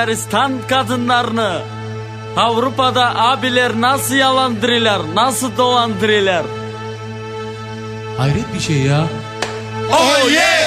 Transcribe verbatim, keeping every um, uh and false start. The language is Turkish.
Macaristan kadınlarını Avrupa'da abiler nasıl yalandırırlar, nasıl dolandırırlar. Hayret bir şey ya. Oh yeah!